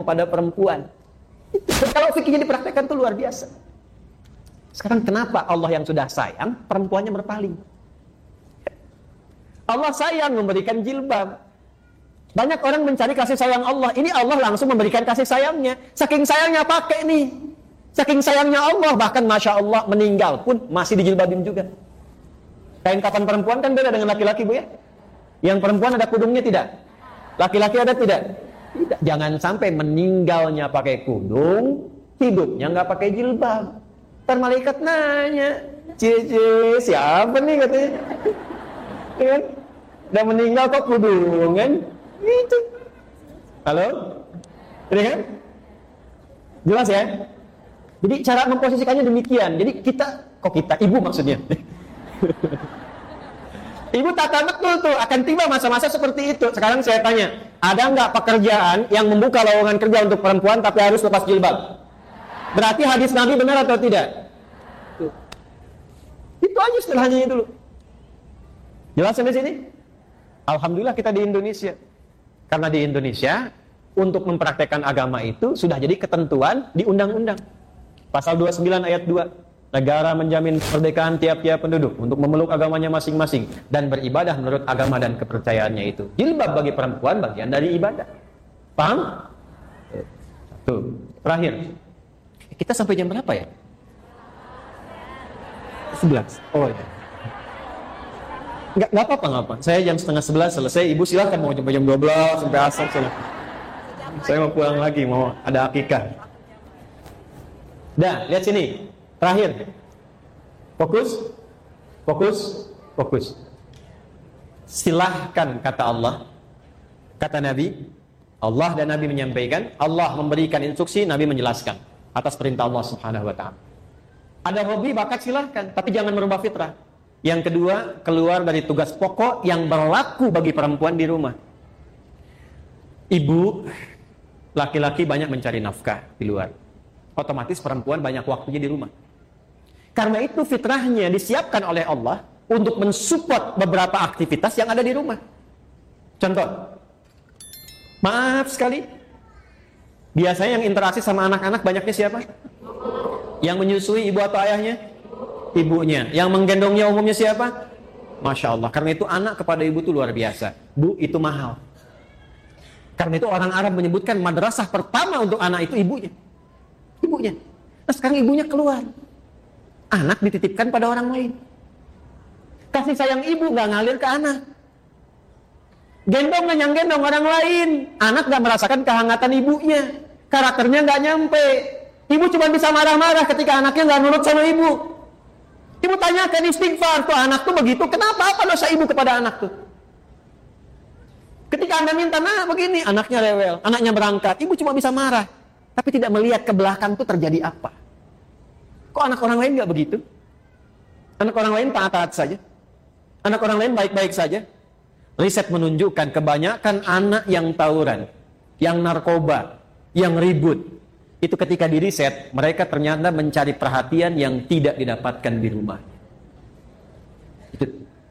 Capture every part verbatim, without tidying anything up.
kepada perempuan. Kalau fikihnya dipraktekkan itu luar biasa. Sekarang kenapa Allah yang sudah sayang, perempuannya berpaling? Allah sayang memberikan jilbab. Banyak orang mencari kasih sayang Allah. Ini Allah langsung memberikan kasih sayangnya. Saking sayangnya pakai nih. Saking sayangnya Allah, bahkan Masya Allah meninggal pun masih dijilbabin juga. Kain kafan perempuan kan beda dengan laki-laki, Bu ya. Yang perempuan ada kudungnya tidak? Laki-laki ada tidak? Tidak. Jangan sampai meninggalnya pakai kudung, hidupnya nggak pakai jilbab. Ntar malaikat nanya, Cici, siapa nih katanya? Kan? Udah meninggal kok kudungan? Gitu. Halo? Ini kan? Jelas ya? Jadi cara memposisikannya demikian. Jadi kita, kok kita? Ibu maksudnya. Ibu tata betul tuh, akan tiba masa-masa seperti itu. Sekarang saya tanya, ada nggak pekerjaan yang membuka lowongan kerja untuk perempuan tapi harus lepas jilbab? Berarti hadis Nabi benar atau tidak? Tuh. Itu aja istilahnya itu loh. Jelas sampai sini? Alhamdulillah kita di Indonesia. Karena di Indonesia, untuk mempraktekkan agama itu sudah jadi ketentuan di undang-undang. Pasal dua puluh sembilan ayat dua. Negara menjamin kemerdekaan tiap-tiap penduduk untuk memeluk agamanya masing-masing dan beribadah menurut agama dan kepercayaannya itu. Jilbab bagi perempuan bagian dari ibadah. Paham? Tuh, terakhir. Kita sampai jam berapa ya? sebelas. Oh ya. Enggak, enggak apa-apa, enggak apa. Saya jam setengah sebelas selesai. Ibu silakan mau sampai jam dua belas sampai asar selesai. Saya mau pulang lagi, mau ada akikah. Dah, lihat sini. Terakhir. Fokus. Fokus. Fokus. Silahkan kata Allah. Kata Nabi. Allah dan Nabi menyampaikan. Allah memberikan instruksi, Nabi menjelaskan. Atas perintah Allah subhanahu wa ta'ala. Ada hobi, bakat silahkan. Tapi jangan merubah fitrah. Yang kedua, keluar dari tugas pokok yang berlaku bagi perempuan di rumah. Ibu, laki-laki banyak mencari nafkah di luar. Otomatis perempuan banyak waktunya di rumah. Karena itu fitrahnya disiapkan oleh Allah untuk mensupport beberapa aktivitas yang ada di rumah. Contoh, maaf sekali, biasanya yang interaksi sama anak-anak banyaknya siapa? Yang menyusui ibu atau ayahnya? Ibunya. Yang menggendongnya umumnya siapa? Masya Allah. Karena itu anak kepada ibu itu luar biasa. Bu, itu mahal. Karena itu orang Arab menyebutkan madrasah pertama untuk anak itu ibunya. Ibunya. Nah sekarang ibunya keluar. Anak dititipkan pada orang lain. Kasih sayang ibu gak ngalir ke anak. Gendong yang gendong orang lain. Anak gak merasakan kehangatan ibunya. Karakternya gak nyampe. Ibu cuma bisa marah-marah ketika anaknya gak nurut sama ibu. Ibu tanyakan istighfar tuh anak tuh begitu. Kenapa? Apa dosa ibu kepada anak tuh? Ketika anda minta, nah begini, anaknya rewel, anaknya berangkat. Ibu cuma bisa marah. Tapi tidak melihat ke belakang tuh terjadi apa. Kok anak orang lain gak begitu? Anak orang lain taat-taat saja. Anak orang lain baik-baik saja. Riset menunjukkan kebanyakan anak yang tawuran, yang narkoba, yang ribut. Itu ketika di riset, mereka ternyata mencari perhatian yang tidak didapatkan di rumah. Itu.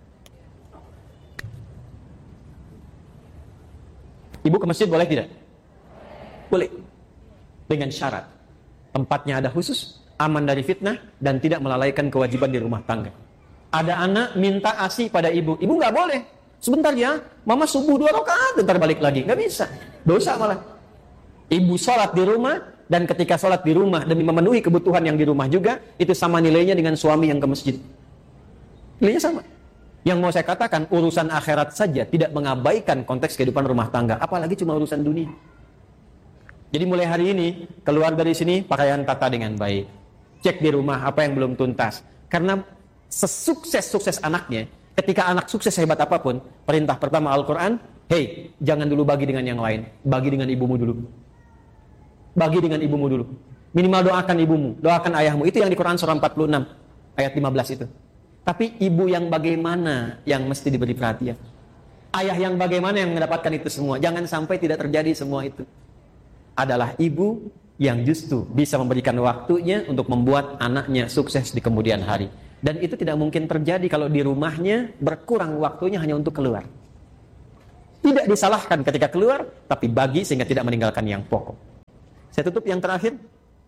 Ibu ke masjid boleh tidak? Boleh. Dengan syarat. Tempatnya ada khusus, aman dari fitnah, dan tidak melalaikan kewajiban di rumah tangga. Ada anak minta ASI pada ibu. Ibu nggak boleh. Sebentar ya, mama subuh dua rakaat, bentar balik lagi. Nggak bisa. Dosa malah. Ibu sholat di rumah, dan ketika sholat di rumah demi memenuhi kebutuhan yang di rumah juga, itu sama nilainya dengan suami yang ke masjid. Nilainya sama. Yang mau saya katakan, urusan akhirat saja tidak mengabaikan konteks kehidupan rumah tangga, apalagi cuma urusan dunia. Jadi mulai hari ini, keluar dari sini, pakaian tata dengan baik. Cek di rumah apa yang belum tuntas. Karena sesukses-sukses anaknya, ketika anak sukses hebat apapun, perintah pertama Al-Quran, hey, jangan dulu bagi dengan yang lain, bagi dengan ibumu dulu. Bagi dengan ibumu dulu. Minimal doakan ibumu, doakan ayahmu. Itu yang di Quran surah empat puluh enam, ayat lima belas itu. Tapi ibu yang bagaimana yang mesti diberi perhatian? Ayah yang bagaimana yang mendapatkan itu semua? Jangan sampai tidak terjadi semua itu. Adalah ibu yang justru bisa memberikan waktunya untuk membuat anaknya sukses di kemudian hari. Dan itu tidak mungkin terjadi kalau di rumahnya berkurang waktunya hanya untuk keluar. Tidak disalahkan ketika keluar, tapi bagi sehingga tidak meninggalkan yang pokok. Saya tutup yang terakhir.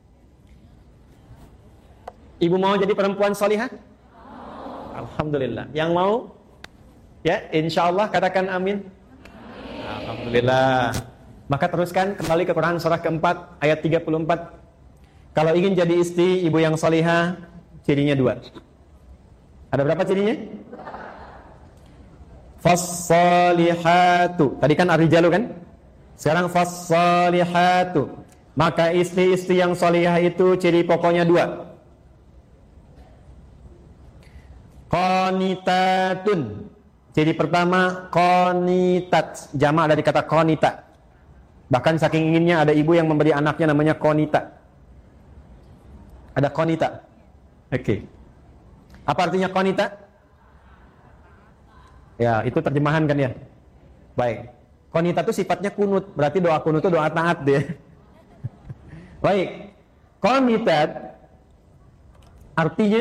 Ibu mau jadi perempuan salihah? Alhamdulillah. Yang mau? Ya, insya Allah katakan amin. Alhamdulillah. Maka teruskan kembali ke Quran surah keempat ayat tiga puluh empat. Kalau ingin jadi istri ibu yang salihah, cirinya dua. Ada berapa cirinya? Fas-salihatu. Tadi kan ar-rijalu kan? Sekarang fas-salihatu. Maka istri-istri yang salihah itu ciri pokoknya dua. Qanitatun. Ciri pertama qanitat, jamak dari kata qanita. Bahkan saking inginnya ada ibu yang memberi anaknya namanya qanita. Ada qanita. Oke. Okay. Apa artinya qanita? Ya, itu terjemahan kan ya. Baik. Qanita itu sifatnya kunut, berarti doa kunut itu doa taat dia. Baik. Qanitat artinya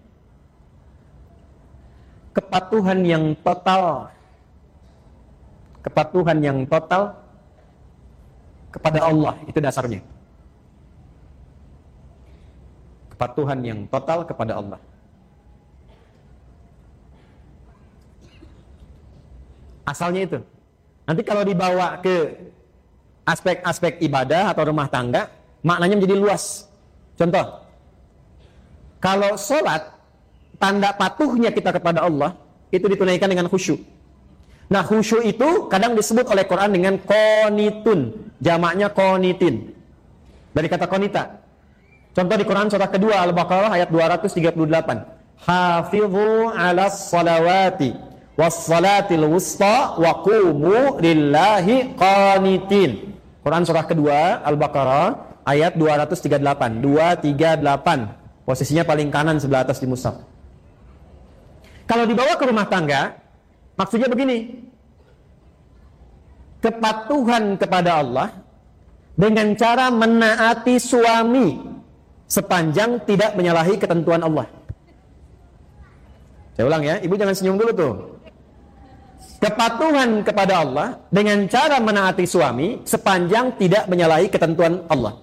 kepatuhan yang total. Kepatuhan yang total kepada Allah, itu dasarnya. Kepatuhan yang total kepada Allah. Asalnya itu. Nanti kalau dibawa ke aspek-aspek ibadah atau rumah tangga, maknanya menjadi luas. Contoh, kalau sholat, tanda patuhnya kita kepada Allah itu ditunaikan dengan khusyuk. Nah, khusyuk itu kadang disebut oleh Quran dengan qanitun, jamaknya qanitin. Dari kata qanita. Contoh di Quran surah kedua Al-Baqarah ayat dua ratus tiga puluh delapan. Hafizu 'alas salawati was salatil wusta wa qumu lillahi qanitin. Quran surah kedua Al-Baqarah ayat dua ratus tiga puluh delapan. dua ratus tiga puluh delapan. Posisinya paling kanan sebelah atas di mushaf. Kalau dibawa ke rumah tangga, maksudnya begini. Kepatuhan kepada Allah dengan cara menaati suami sepanjang tidak menyalahi ketentuan Allah. Saya ulang ya, ibu jangan senyum dulu tuh. Kepatuhan kepada Allah dengan cara menaati suami sepanjang tidak menyalahi ketentuan Allah.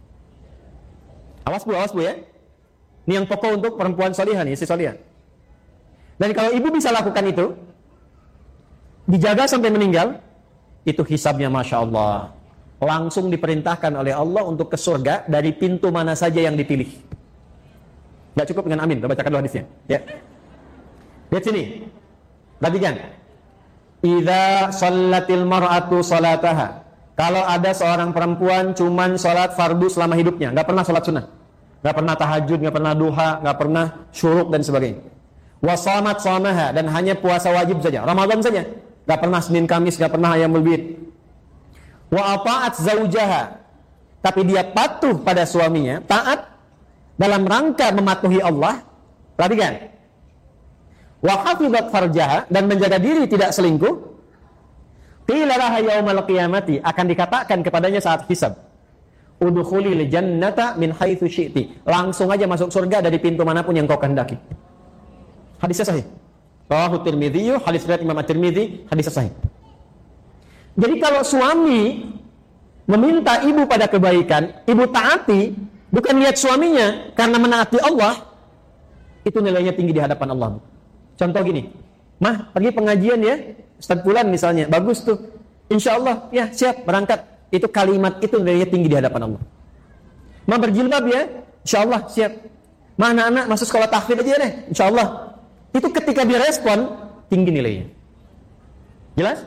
Awas bu, awas bu ya. Ini yang pokok untuk perempuan salihah nih, istri salihah. Dan kalau ibu bisa lakukan itu, dijaga sampai meninggal, itu hisabnya Masya Allah. Langsung diperintahkan oleh Allah untuk ke surga dari pintu mana saja yang dipilih. Gak cukup dengan amin, kita bacakan dulu hadisnya. Ya. Lihat sini. Perhatikan. Idza shallatil mar'atu salataha. Kalau ada seorang perempuan cuman salat fardu selama hidupnya, gak pernah salat sunnah, gak pernah tahajud, gak pernah duha, gak pernah syuruk dan sebagainya. Wasamat samaha, dan hanya puasa wajib saja, Ramadan saja, gak pernah Senin Kamis, gak pernah ayam bid. Wa ata'at zaujaha, tapi dia patuh pada suaminya, taat dalam rangka mematuhi Allah. Perhatikan. Wa hafizat farjaha, dan menjaga diri tidak selingkuh. Qila laha yaumal qiyamati, akan dikatakan kepadanya saat hisab, udkhulil jannata min haitsu syi'ti, langsung aja masuk surga dari pintu manapun yang kau kehendaki. Hadisnya sahih. Rawahu Tirmidzi, hadis riwayat Imam At-Tirmidzi, hadisnya sahih. Jadi kalau suami meminta ibu pada kebaikan, ibu taati, bukan lihat suaminya karena menaati Allah, itu nilainya tinggi di hadapan Allah. Contoh gini, mah pergi pengajian ya, Ustaz Fulan misalnya, bagus tuh, insya Allah ya siap berangkat. Itu kalimat itu nilainya tinggi di hadapan Allah. Mah berjilbab ya, insya Allah siap. Mah anak-anak masuk sekolah tahfidz aja deh, insya Allah. Itu ketika dia respon, tinggi nilainya. Jelas?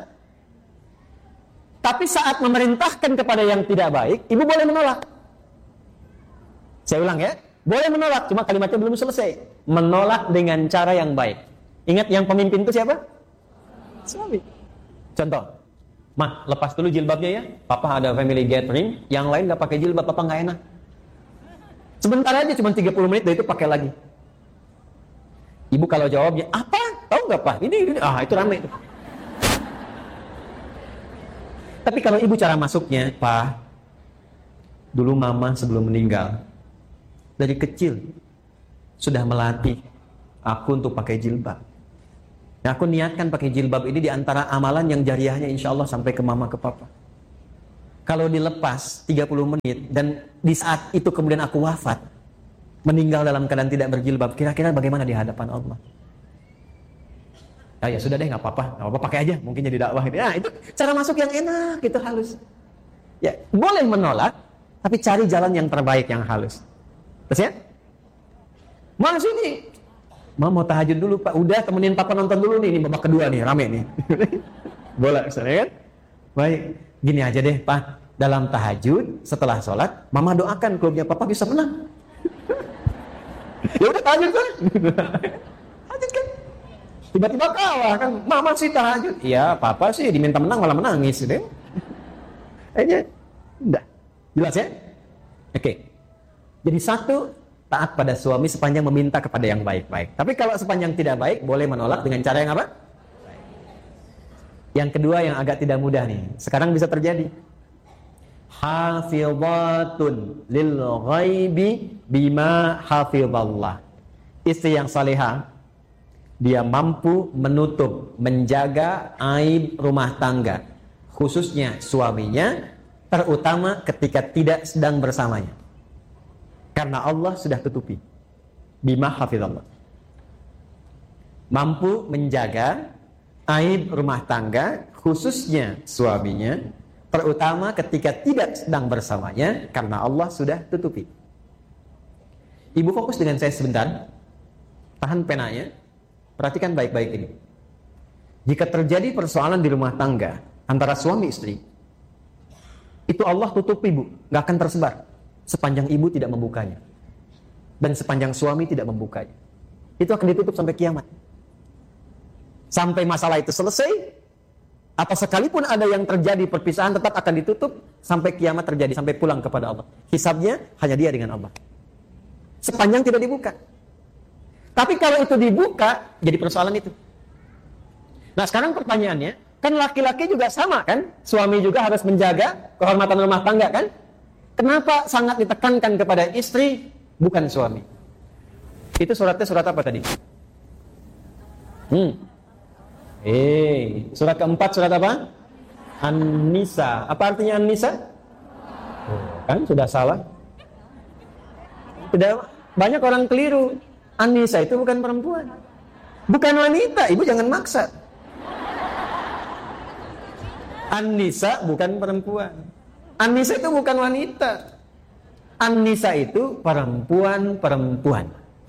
Tapi saat memerintahkan kepada yang tidak baik, ibu boleh menolak. Saya ulang ya, boleh menolak, cuma kalimatnya belum selesai. Menolak dengan cara yang baik. Ingat yang pemimpin itu siapa? Suami. Contoh, mah lepas dulu jilbabnya ya, papa ada family gathering, yang lain gak pakai jilbab, papa gak enak. Sebentar aja, cuma tiga puluh menit, itu pakai lagi. Ibu kalau jawabnya, apa? Tahu nggak Pak? Ini, ini, ah itu ramai itu. Tapi kalau ibu cara masuknya, Pak, dulu mama sebelum meninggal, dari kecil sudah melatih aku untuk pakai jilbab. Nah, aku niatkan pakai jilbab ini di antara amalan yang jariahnya insya Allah sampai ke mama ke papa. kalau dilepas tiga puluh menit dan di saat itu kemudian aku wafat, meninggal dalam keadaan tidak berjilbab, kira-kira bagaimana di hadapan Allah? Ah, ya sudah deh, nggak apa-apa, nggak apa-apa, pakai aja, mungkin jadi dakwah. Nah, itu cara masuk yang enak, gitu, halus. Ya, boleh menolak, tapi cari jalan yang terbaik, yang halus. Terus ya? Mas ini, mau mau tahajud dulu Pak, udah temenin Papa nonton dulu nih, ini babak kedua nih, rame nih. Bola, misalnya kan? Baik, gini aja deh Pak, dalam tahajud, setelah sholat, Mama doakan klubnya Papa bisa menang. Ya udah tahajud kan? Tahajud kan? Tiba-tiba kalah kan, Mama sih tahajud. Iya, Papa sih diminta menang malah menangis deh. Kayaknya udah. Jelas ya? Oke. Jadi satu, taat pada suami sepanjang meminta kepada yang baik-baik. Tapi kalau sepanjang tidak baik, boleh menolak dengan cara yang apa? Yang kedua yang agak tidak mudah nih. Sekarang bisa terjadi. Hafizatun lil ghaibi bima hafizallah. Istri yang salihah, dia mampu menutup, menjaga aib rumah tangga, khususnya suaminya, terutama ketika tidak sedang bersamanya. Karena Allah sudah tutupi. Bima hafizallah. Mampu menjaga aib rumah tangga, khususnya suaminya, terutama ketika tidak sedang bersamanya, karena Allah sudah tutupi. Ibu fokus dengan saya sebentar. Tahan penanya. Perhatikan baik-baik ini. Jika terjadi persoalan di rumah tangga antara suami istri, itu Allah tutup ibu, gak akan tersebar sepanjang ibu tidak membukanya, dan sepanjang suami tidak membukanya. Itu akan ditutup sampai kiamat, sampai masalah itu selesai. Atau sekalipun ada yang terjadi perpisahan, tetap akan ditutup sampai kiamat terjadi, sampai pulang kepada Allah. Hisabnya hanya dia dengan Allah, sepanjang tidak dibuka. Tapi kalau itu dibuka, jadi persoalan itu. Nah sekarang pertanyaannya, kan laki-laki juga sama kan? Suami juga harus menjaga kehormatan rumah tangga kan? Kenapa sangat ditekankan kepada istri, bukan suami? Itu suratnya surat apa tadi? Hmm. Eh, surat keempat surat apa? An-Nisa. Apa artinya An-Nisa? Oh, kan sudah salah. Tidak, banyak orang keliru. An-Nisa itu bukan perempuan, bukan wanita. Ibu jangan maksa. An-Nisa bukan perempuan. An-Nisa itu bukan wanita. An-Nisa itu perempuan-perempuan.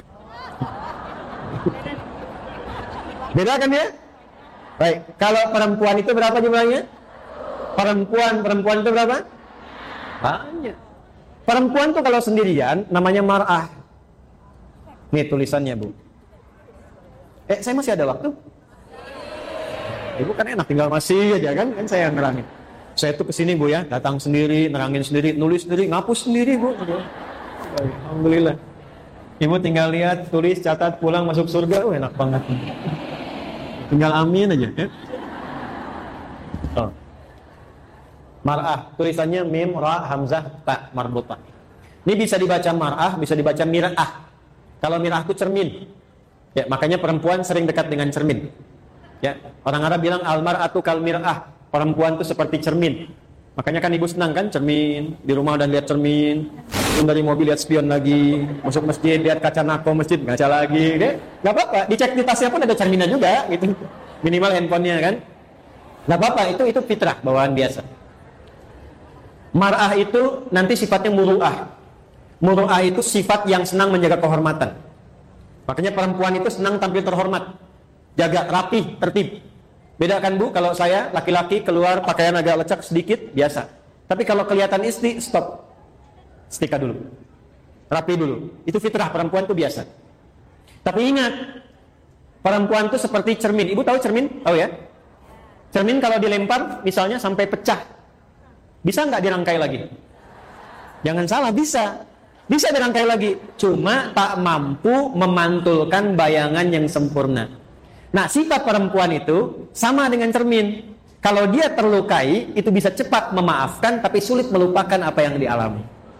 Beda kan ya? Baik, kalau perempuan itu berapa jumlahnya? Perempuan-perempuan itu berapa? Banyak. Perempuan tuh kalau sendirian namanya mar'ah. Nih tulisannya Bu. Eh saya masih ada waktu? Ibu kan enak tinggal masih aja kan? Kan saya yang nerangin. Saya tuh kesini Bu ya, datang sendiri, nerangin sendiri, nulis sendiri, ngapus sendiri Bu. Alhamdulillah. Ibu tinggal lihat, tulis, catat, pulang masuk surga. Oh enak banget. Tinggal amin aja ya. Oh. Mar'ah, tulisannya mim, ra, hamzah, ta, marbutah. Ini bisa dibaca mar'ah, bisa dibaca mir'ah. Kalau mir'ah itu cermin. Ya, makanya perempuan sering dekat dengan cermin. Ya, orang Arab bilang al-mar'atu kal mir'ah. Perempuan itu seperti cermin. Makanya kan ibu senang kan cermin, di rumah udah lihat cermin, turun dari mobil lihat spion lagi, masuk masjid lihat kaca nako masjid, ngaca lagi, deh. Enggak apa-apa, dicek di tasnya pun ada cerminnya juga gitu. Minimal handphonenya kan. Enggak apa-apa, itu itu fitrah, bawaan biasa. Mar'ah itu nanti sifatnya muru'ah. Muru'ah itu sifat yang senang menjaga kehormatan. Makanya perempuan itu senang tampil terhormat, jaga rapi, tertib. Beda kan Bu, kalau saya laki-laki keluar pakaian agak lecek sedikit, biasa. Tapi kalau kelihatan istri, stop. Setika dulu. Rapi dulu. Itu fitrah, perempuan itu biasa. Tapi ingat, perempuan itu seperti cermin. Ibu tahu cermin? Tahu ya? Cermin kalau dilempar, misalnya sampai pecah, bisa nggak dirangkai lagi? Jangan salah, bisa. Bisa dirangkai lagi, cuma tak mampu memantulkan bayangan yang sempurna. Nah, sifat perempuan itu sama dengan cermin. Kalau dia terlukai, itu bisa cepat memaafkan, tapi sulit melupakan apa yang dialami.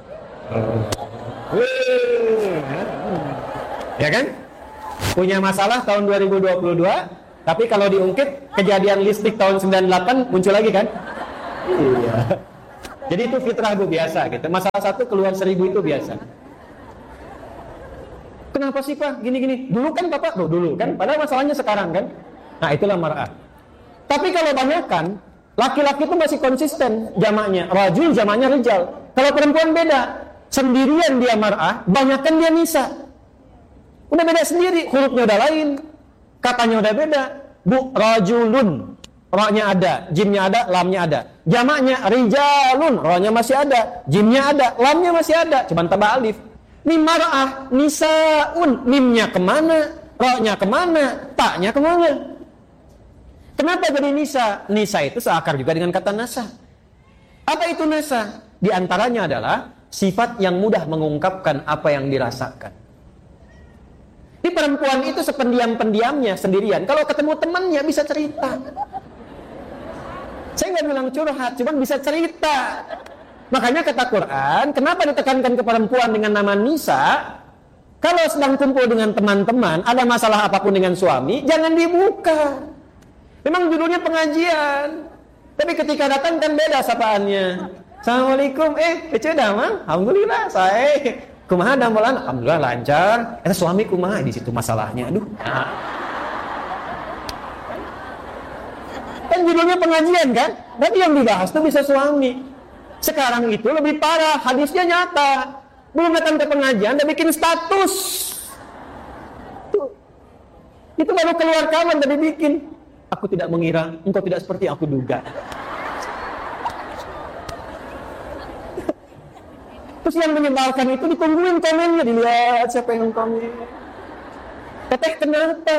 Ya kan? Punya masalah tahun dua ribu dua puluh dua, tapi kalau diungkit kejadian listrik tahun sembilan puluh delapan muncul lagi kan? Iya. Jadi itu fitrah Bu, biasa gitu. Masalah satu keluar seribu itu biasa. Kenapa sih Pak gini-gini? Dulu kan Bapak, oh, dulu kan, padahal masalahnya sekarang kan. Nah itulah mar'ah. Tapi kalau banyak kan, laki-laki itu masih konsisten jamaknya, rajul jamaknya rijal. Kalau perempuan beda, sendirian dia mar'ah, banyakkan dia nisa. Udah beda sendiri, hurufnya udah lain, katanya udah beda. Bu, rajulun, ra-nya ada, jimnya ada, lamnya ada. Jamaknya rijalun, ra-nya masih ada, jimnya ada, lamnya masih ada, cuman tambah alif. Ini mar'ah, nisaun, mimnya kemana, ra-nya kemana, ta-nya kemana? Kenapa jadi nisa? Nisa itu seakar juga dengan kata nasa. Apa itu nasa? Di antaranya adalah sifat yang mudah mengungkapkan apa yang dirasakan. Di perempuan itu sependiam-pendiamnya sendirian. Kalau ketemu temannya bisa cerita. Saya nggak bilang curhat, cuma bisa cerita. Makanya kata Quran, kenapa ditekankan ke perempuan dengan nama nisa? Kalau sedang kumpul dengan teman-teman, ada masalah apapun dengan suami, jangan dibuka. Memang judulnya pengajian. Tapi ketika datang kan beda sapaannya. Assalamualaikum, eh, kece damang, alhamdulillah, saya. Kumaha damelan? Alhamdulillah lancar. Eta suami kumaha? Di situ masalahnya. Aduh. Nah. Kan judulnya pengajian kan? Tapi yang dibahas tuh bisa suami. Sekarang itu lebih parah, hadisnya nyata. Belum datang ke pengajian, udah bikin status. Tuh. Itu baru keluar kawan tadi bikin. Aku tidak mengira, engkau tidak seperti aku duga. Terus yang menyebalkan itu ditungguin komennya, dilihat siapa yang komen. Teteh kenapa?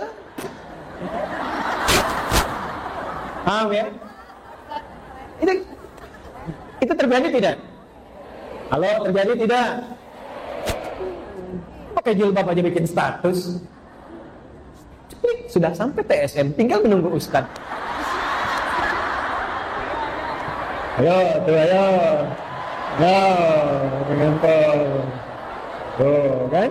Paham ya? Itu, itu terjadi tidak? Halo, terjadi tidak? Pakai jilbab aja bikin status. Cepet, sudah sampai T S M, tinggal menunggu Ustadz. Ayo, tuh ayo. Nah, menempel. Tuh, kan?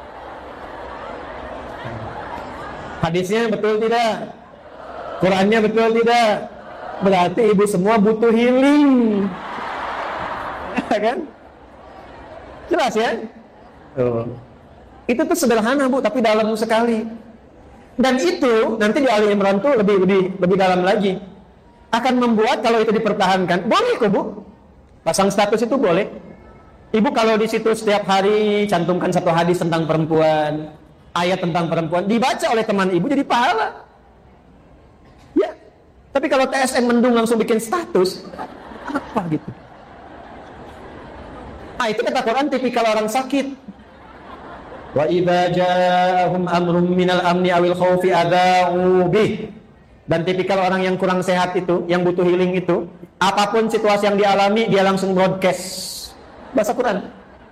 Hadisnya betul tidak? Qurannya betul tidak? Berarti ibu semua butuh healing. Kan? Jelas ya? Tuh. Itu tuh sederhana Bu, tapi dalam sekali. Dan itu nanti di Ali Imran tuh lebih lebih lebih dalam lagi. Akan membuat kalau itu dipertahankan, boleh kok Bu. Pasang status itu boleh. Ibu kalau di situ setiap hari cantumkan satu hadis tentang perempuan, ayat tentang perempuan, dibaca oleh teman ibu jadi pahala. Ya. Tapi kalau T S M mendung langsung bikin status, apa gitu? Ah itu kata Quran tipikal orang sakit. Wa idza ja'ahum amrun minal amni awil khaufi adza'u bih. Dan tipikal orang yang kurang sehat itu, yang butuh healing itu, apapun situasi yang dialami, dia langsung broadcast. Bahasa Quran.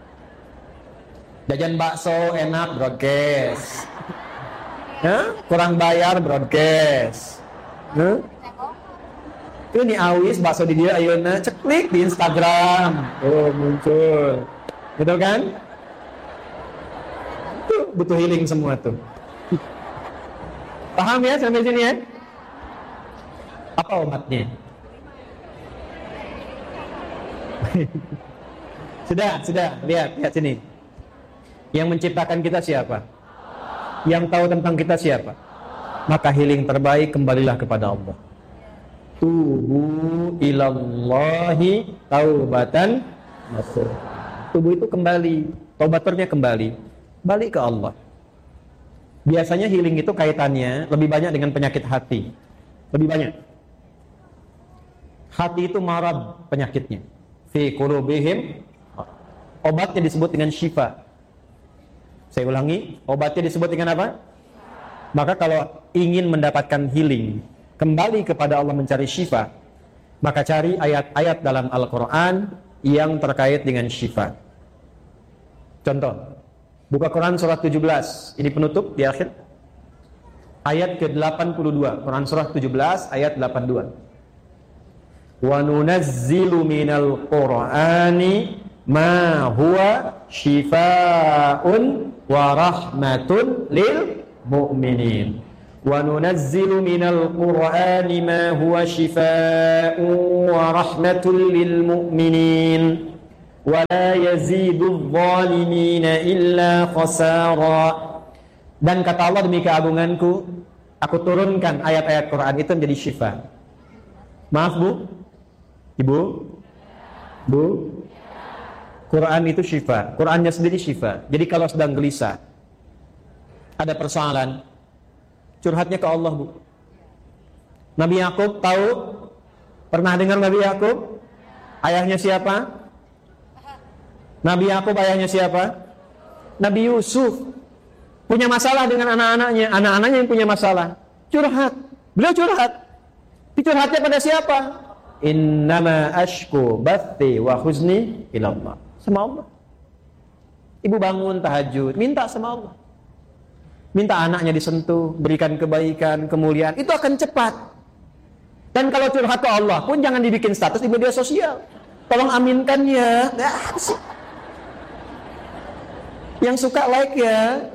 Jajan bakso enak, broadcast. Ya? Kurang bayar, broadcast. Ya? Itu nih awis, bakso di dia, ayeuna ceklik di Instagram. Oh, muncul. Gitu kan? Tuh, butuh healing semua tuh. Paham ya sampai sini ya? Apa obatnya? Sudah, sudah. Lihat, lihat sini. Yang menciptakan kita siapa? Yang tahu tentang kita siapa? Maka healing terbaik kembalilah kepada Allah. Tubu ilallahi taubatan nasuh. Tubuh itu kembali, taubaturnya kembali, balik ke Allah. Biasanya healing itu kaitannya lebih banyak dengan penyakit hati. Lebih banyak. Hati itu marad penyakitnya. Fi qulubihim, obatnya disebut dengan syifa. Saya ulangi, obatnya disebut dengan apa? Maka kalau ingin mendapatkan healing, kembali kepada Allah mencari syifa, maka cari ayat-ayat dalam Al-Quran yang terkait dengan syifa. Contoh, buka Quran surat tujuh belas, ini penutup di akhir. Ayat ke delapan puluh dua, Quran surat tujuh belas ayat delapan puluh dua. Wa nunazzilu minal Qur'ani ma huwa shifaa'un wa rahmatun lil mu'minin Wa nunazzilu minal Qur'ani ma huwa shifaa'un wa rahmatul lil mu'minin wa la yazidudz zalimina illa khasara. Dan kata Allah, demi keagunganku, aku turunkan ayat-ayat Quran itu menjadi syifa. Maaf Bu, Ibu, Bu, Quran itu syifa. Qurannya sendiri syifa. Jadi kalau sedang gelisah, ada persoalan, curhatnya ke Allah Bu. Nabi Yakub tahu? Pernah dengar Nabi Yakub? Ayahnya siapa? Nabi Yakub ayahnya siapa? Nabi Yusuf. Punya masalah dengan anak-anaknya, anak-anaknya yang punya masalah. Curhat. Beliau curhat. Curhatnya pada siapa? Innama ashku bathi wa huzni ila Allah. Sama Allah. Ibu bangun tahajud, minta sama Allah. Minta anaknya disentuh, berikan kebaikan, kemuliaan. Itu akan cepat. Dan kalau curhat ke Allah pun jangan dibikin status di media sosial. Tolong aminkan ya. Yang suka like ya.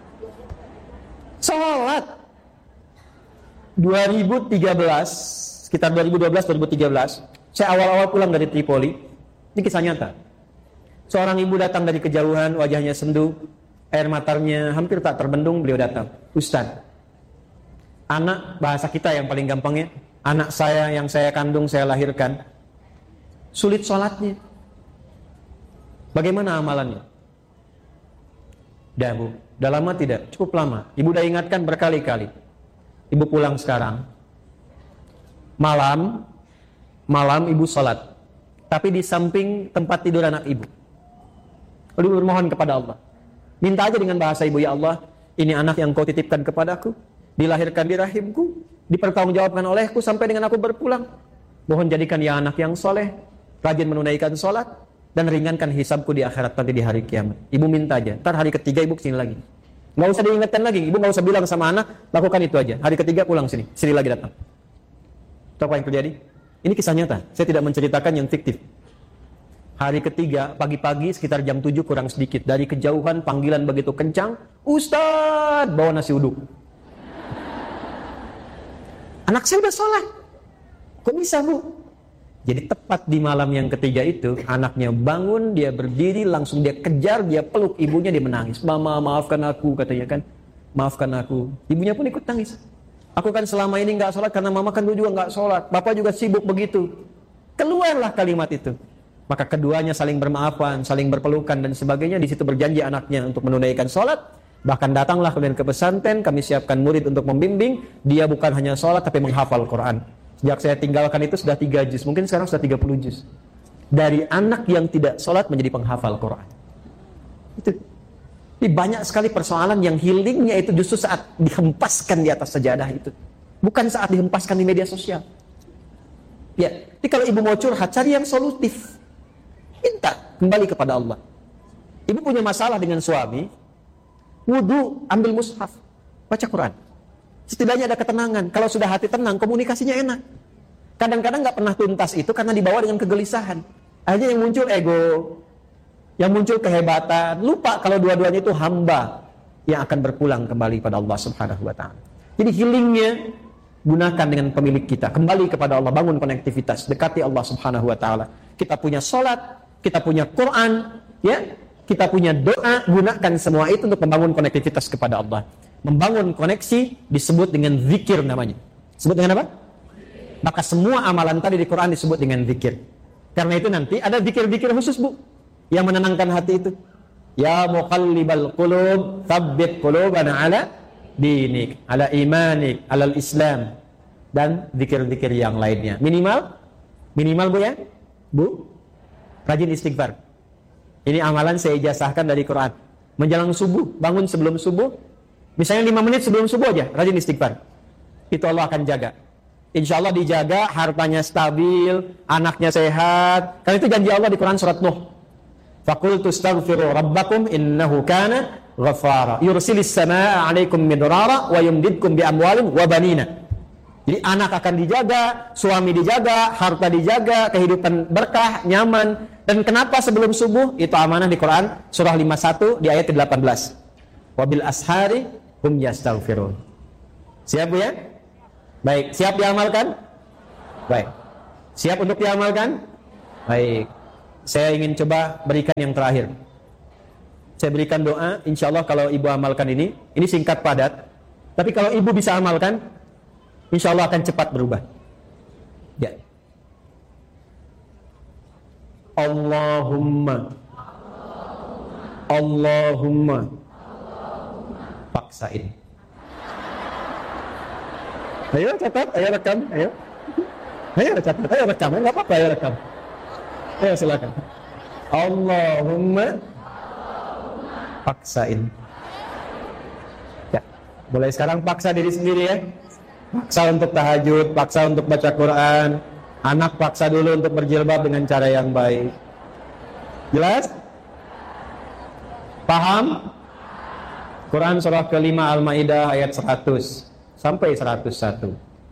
Salat dua ribu tiga belas, sekitar dua ribu dua belas dua ribu tiga belas, saya awal-awal pulang dari Tripoli. Ini kisah nyata. Seorang ibu datang dari kejauhan, wajahnya sendu, air matanya hampir tak terbendung. Beliau datang, Ustaz, anak, bahasa kita yang paling gampangnya, anak saya yang saya kandung, saya lahirkan, sulit sholatnya. Bagaimana amalannya? Dah Bu, dah lama tidak? Cukup lama. Ibu dah ingatkan berkali-kali. Ibu pulang sekarang. Malam, malam ibu sholat. Tapi di samping tempat tidur anak ibu. Lalu bermohon kepada Allah. Minta aja dengan bahasa ibu, ya Allah, ini anak yang kau titipkan kepadaku. Dilahirkan di rahimku. Dipertanggungjawabkan olehku sampai dengan aku berpulang. Mohon jadikan dia anak yang soleh. Rajin menunaikan sholat. Dan ringankan hisabku di akhirat nanti di hari kiamat. Ibu minta aja. Ntar hari ketiga ibu kesini lagi. Nggak usah diingatkan lagi. Ibu nggak usah bilang sama anak, lakukan itu aja. Hari ketiga pulang sini. Sini lagi datang. Tahu apa yang terjadi? Ini kisah nyata. Saya tidak menceritakan yang fiktif. Hari ketiga, pagi-pagi sekitar jam tujuh kurang sedikit. Dari kejauhan panggilan begitu kencang. Ustaz, bawa nasi uduk. Anak saya udah sholat. Kok bisa Bu? Jadi tepat di malam yang ketiga itu, anaknya bangun, dia berdiri, langsung dia kejar, dia peluk ibunya, dia menangis. Mama, maafkan aku, katanya kan. Maafkan aku. Ibunya pun ikut nangis. Aku kan selama ini nggak sholat karena mama kan dulu juga nggak sholat. Bapak juga sibuk begitu. Keluarlah kalimat itu. Maka keduanya saling bermaafan, saling berpelukan dan sebagainya. Di situ berjanji anaknya untuk menunaikan sholat. Bahkan datanglah kalian ke pesantren, kami siapkan murid untuk membimbing. Dia bukan hanya sholat tapi menghafal Quran. Sejak saya tinggalkan itu sudah tiga juz, mungkin sekarang sudah tiga puluh juz. Dari anak yang tidak sholat menjadi penghafal Quran. Itu. Jadi banyak sekali persoalan yang healingnya itu justru saat dihempaskan di atas sajadah itu. Bukan saat dihempaskan di media sosial. Ya, jadi kalau ibu mau curhat, cari yang solutif. Minta kembali kepada Allah. Ibu punya masalah dengan suami, wudu, ambil mushaf, baca Quran. Setidaknya ada ketenangan. Kalau sudah hati tenang, komunikasinya enak. Kadang-kadang nggak pernah tuntas itu karena dibawa dengan kegelisahan. Akhirnya yang muncul ego, yang muncul kehebatan. Lupa kalau dua-duanya itu hamba yang akan berpulang kembali pada Allah Subhanahu Wa Taala. Jadi healingnya gunakan dengan pemilik kita. Kembali kepada Allah, bangun konektivitas, dekati Allah Subhanahu Wa Taala. Kita punya sholat, kita punya Quran, ya, kita punya doa. Gunakan semua itu untuk membangun konektivitas kepada Allah. Membangun koneksi disebut dengan zikir namanya. Disebut dengan apa? Maka semua amalan tadi di Quran disebut dengan zikir. Karena itu nanti ada zikir-zikir khusus Bu yang menenangkan hati itu. Ya muqallibal qulub, tsabbit qulubana ala dinik, ala imanik, ala islam, dan zikir-zikir yang lainnya. Minimal minimal Bu ya. Bu, rajin istighfar. Ini amalan saya ijazahkan dari Quran. Menjelang subuh, bangun sebelum subuh. Misalnya lima menit sebelum subuh aja, rajin istighfar. Itu Allah akan jaga. Insya Allah dijaga, hartanya stabil, anaknya sehat. Karena itu janji Allah di Quran surat Nuh. Faqultu astaghfiru rabbakum innahu kana ghaffara. Yursilis samaa'a 'alaikum midrara wa yumdidkum bi amwalin wa banina. Jadi anak akan dijaga, suami dijaga, harta dijaga, kehidupan berkah, nyaman. Dan kenapa sebelum subuh? Itu amanah di Quran surah lima puluh satu di ayat delapan belas. Wabil ashari hum yastaghfirun. Siap Bu ya? Baik, siap diamalkan? Baik. Siap untuk diamalkan? Baik. Saya ingin coba berikan yang terakhir. Saya berikan doa, insya Allah kalau ibu amalkan ini, ini singkat padat. Tapi kalau ibu bisa amalkan, insya Allah akan cepat berubah. Ya. Allahumma Allahumma paksain. Ayo catat, ayo rekam, ayo. Ayo catat, ayo rekam, enggak apa-apa, ayo rekam. Ayo silakan. Allahumma paksain. Ya, mulai sekarang paksa diri sendiri ya. Paksa untuk tahajud, paksa untuk baca Quran. Anak paksa dulu untuk berjilbab dengan cara yang baik. Jelas? Paham? Quran surah kelima Al-Maidah ayat seratus sampai seratus satu.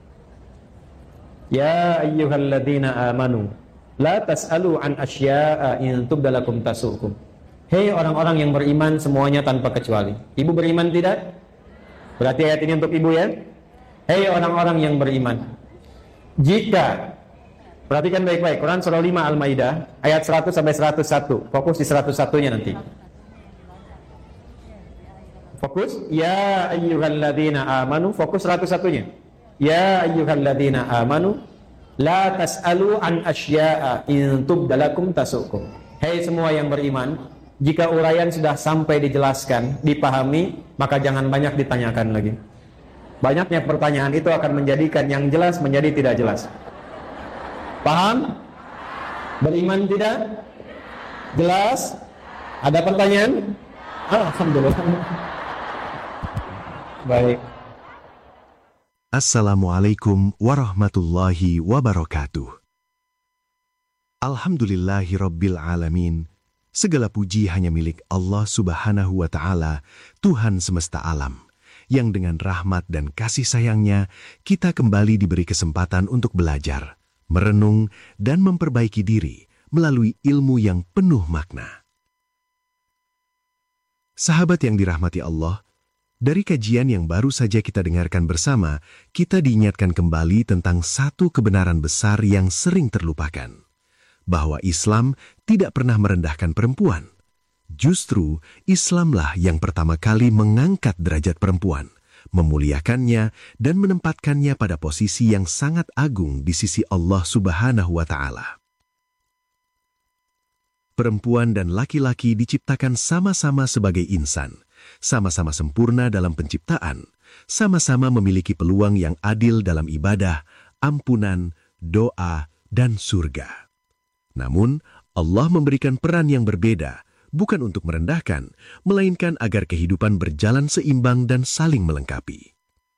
Ya ayyuhalladzina amanu la tas'alu an asya'a in tubdalakum tasukum. Hei orang-orang yang beriman semuanya tanpa kecuali. Ibu beriman tidak? Berarti ayat ini untuk ibu ya. Hei orang-orang yang beriman, jika, perhatikan baik-baik, Quran surah lima Al-Maidah ayat seratus sampai seratus satu. Fokus di seratus satu-nya nanti. Fokus, ya ayyuhalladzina amanu, fokus seratus satu-nya. Ya ayyuhalladzina amanu la tas'alu an asya'a in tubdalakum tasukum. Hei semua yang beriman, jika uraian sudah sampai dijelaskan, dipahami, maka jangan banyak ditanyakan lagi. Banyaknya pertanyaan itu akan menjadikan yang jelas menjadi tidak jelas. Paham? Beriman tidak? Jelas? Ada pertanyaan? Alhamdulillah. Baik. Assalamualaikum warahmatullahi wabarakatuh. Alhamdulillahi rabbil alamin. Segala puji hanya milik Allah subhanahu wa ta'ala, Tuhan semesta alam, yang dengan rahmat dan kasih sayangnya, kita kembali diberi kesempatan untuk belajar, merenung, dan memperbaiki diri melalui ilmu yang penuh makna. Sahabat yang dirahmati Allah, dari kajian yang baru saja kita dengarkan bersama, kita diingatkan kembali tentang satu kebenaran besar yang sering terlupakan, bahwa Islam tidak pernah merendahkan perempuan. Justru, Islamlah yang pertama kali mengangkat derajat perempuan, memuliakannya dan menempatkannya pada posisi yang sangat agung di sisi Allah Subhanahu wa Ta'ala. Perempuan dan laki-laki diciptakan sama-sama sebagai insan, sama-sama sempurna dalam penciptaan, sama-sama memiliki peluang yang adil dalam ibadah, ampunan, doa, dan surga. Namun, Allah memberikan peran yang berbeda, bukan untuk merendahkan, melainkan agar kehidupan berjalan seimbang dan saling melengkapi.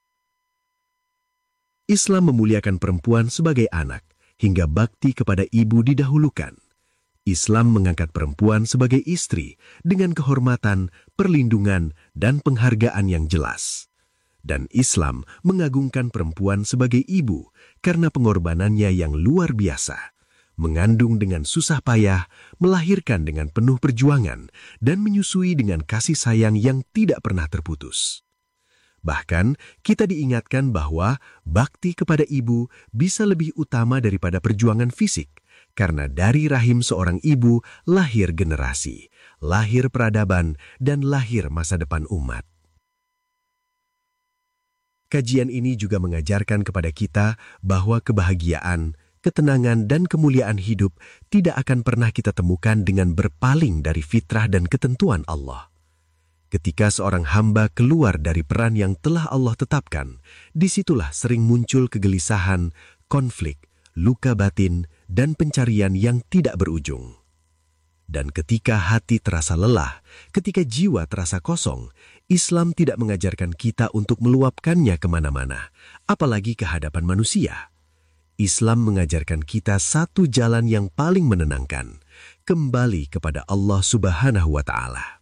Islam memuliakan perempuan sebagai anak, hingga bakti kepada ibu didahulukan. Islam mengangkat perempuan sebagai istri dengan kehormatan, perlindungan, dan penghargaan yang jelas. Dan Islam mengagungkan perempuan sebagai ibu karena pengorbanannya yang luar biasa, mengandung dengan susah payah, melahirkan dengan penuh perjuangan, dan menyusui dengan kasih sayang yang tidak pernah terputus. Bahkan, kita diingatkan bahwa bakti kepada ibu bisa lebih utama daripada perjuangan fisik, karena dari rahim seorang ibu lahir generasi, lahir peradaban, dan lahir masa depan umat. Kajian ini juga mengajarkan kepada kita bahwa kebahagiaan, ketenangan, dan kemuliaan hidup tidak akan pernah kita temukan dengan berpaling dari fitrah dan ketentuan Allah. Ketika seorang hamba keluar dari peran yang telah Allah tetapkan, disitulah sering muncul kegelisahan, konflik, luka batin, dan pencarian yang tidak berujung. Dan ketika hati terasa lelah, ketika jiwa terasa kosong, Islam tidak mengajarkan kita untuk meluapkannya kemana-mana, apalagi ke hadapan manusia. Islam mengajarkan kita satu jalan yang paling menenangkan, kembali kepada Allah Subhanahu wa Ta'ala.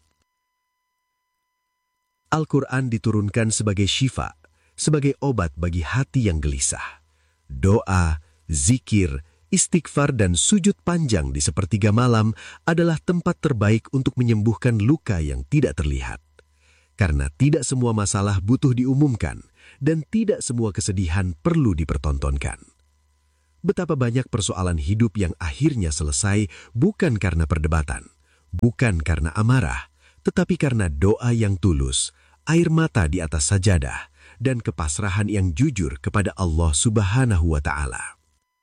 Al-Quran diturunkan sebagai syifa, sebagai obat bagi hati yang gelisah. Doa, zikir, istighfar, dan sujud panjang di sepertiga malam adalah tempat terbaik untuk menyembuhkan luka yang tidak terlihat. karena tidak semua masalah butuh diumumkan dan tidak semua kesedihan perlu dipertontonkan. Betapa banyak persoalan hidup yang akhirnya selesai bukan karena perdebatan, bukan karena amarah, tetapi karena doa yang tulus, air mata di atas sajadah, dan kepasrahan yang jujur kepada Allah Subhanahu wa Ta'ala.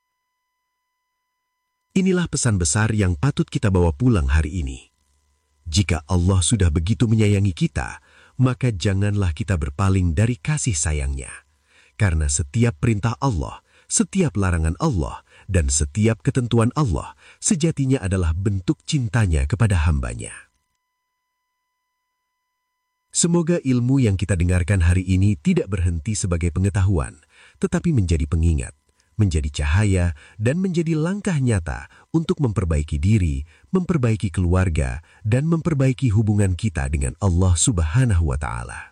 Inilah pesan besar yang patut kita bawa pulang hari ini. Jika Allah sudah begitu menyayangi kita, maka janganlah kita berpaling dari kasih sayangnya. Karena setiap perintah Allah, setiap larangan Allah, dan setiap ketentuan Allah sejatinya adalah bentuk cintanya kepada hambanya. Semoga ilmu yang kita dengarkan hari ini tidak berhenti sebagai pengetahuan, tetapi menjadi pengingat, menjadi cahaya, dan menjadi langkah nyata untuk memperbaiki diri, memperbaiki keluarga, dan memperbaiki hubungan kita dengan Allah Subhanahu wa Ta'ala.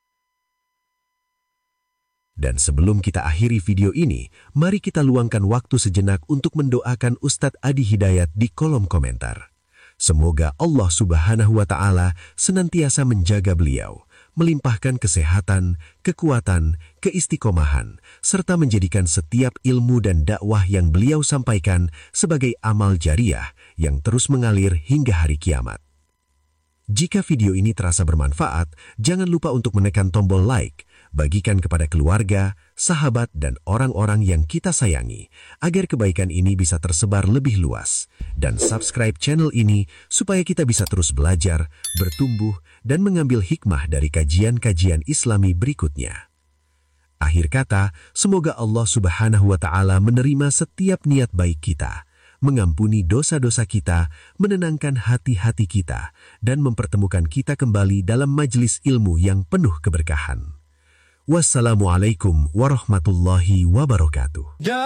Dan sebelum kita akhiri video ini, mari kita luangkan waktu sejenak untuk mendoakan Ustadz Adi Hidayat di kolom komentar. Semoga Allah Subhanahu wa Ta'ala senantiasa menjaga beliau, melimpahkan kesehatan, kekuatan, keistiqomahan, serta menjadikan setiap ilmu dan dakwah yang beliau sampaikan sebagai amal jariah yang terus mengalir hingga hari kiamat. Jika video ini terasa bermanfaat, jangan lupa untuk menekan tombol like, bagikan kepada keluarga, sahabat, dan orang-orang yang kita sayangi, agar kebaikan ini bisa tersebar lebih luas. Dan subscribe channel ini supaya kita bisa terus belajar, bertumbuh, dan mengambil hikmah dari kajian-kajian Islami berikutnya. Akhir kata, semoga Allah Subhanahu wa Ta'ala menerima setiap niat baik kita, mengampuni dosa-dosa kita, menenangkan hati-hati kita, dan mempertemukan kita kembali dalam majelis ilmu yang penuh keberkahan. Wassalamualaikum warahmatullahi wabarakatuh.